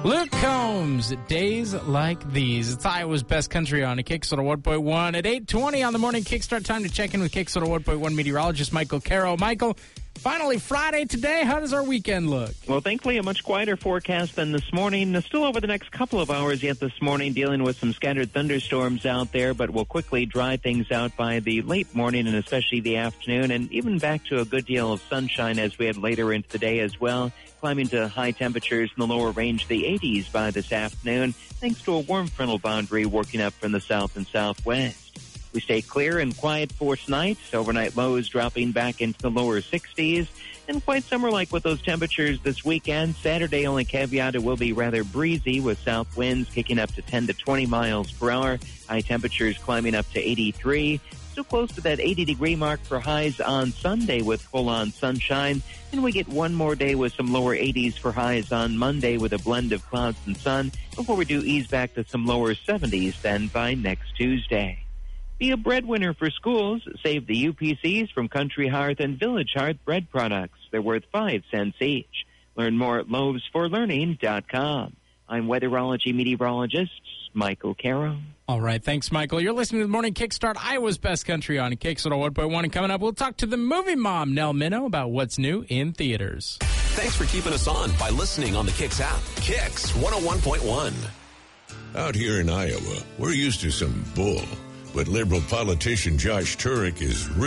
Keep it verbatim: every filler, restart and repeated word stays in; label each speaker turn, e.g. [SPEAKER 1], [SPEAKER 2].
[SPEAKER 1] Luke Combs, Days Like These. It's Iowa's Best Country on a Kickstarter one point one at eight twenty on the morning Kickstart. Time to check in with Kickstarter one point one meteorologist Michael Caro. Michael, finally Friday today. How does our weekend look?
[SPEAKER 2] Well, thankfully, a much quieter forecast than this morning. Still over the next couple of hours yet this morning, dealing with some scattered thunderstorms out there, but we'll quickly dry things out by the late morning and especially the afternoon, and even back to a good deal of sunshine as we head later into the day as well. Climbing to high temperatures in the lower range of the eighties by this afternoon, thanks to a warm frontal boundary working up from the south and southwest. We stay clear and quiet for tonight. Overnight lows dropping back into the lower sixties, and quite summer-like with those temperatures this weekend. Saturday, only caveat, it will be rather breezy with south winds kicking up to ten to twenty miles per hour. High temperatures climbing up to eighty-three. Still close to that eighty-degree mark for highs on Sunday with full-on sunshine. And we get one more day with some lower eighties for highs on Monday with a blend of clouds and sun before we do ease back to some lower seventies then by next Tuesday. Be a breadwinner for schools. Save the U P Cs from Country Hearth and Village Hearth bread products. They're worth five cents each. Learn more at loaves for learning dot com. I'm weatherology meteorologist Michael Caro.
[SPEAKER 1] All right, thanks, Michael. You're listening to the Morning Kickstart, Iowa's Best Country on Kickstarter one point one. And coming up, we'll talk to the movie mom, Nell Minow, about what's new in theaters.
[SPEAKER 3] Thanks for keeping us on by listening on the Kicks app. Kicks one oh one point one.
[SPEAKER 4] Out here in Iowa, we're used to some bull, but liberal politician Josh Turek is really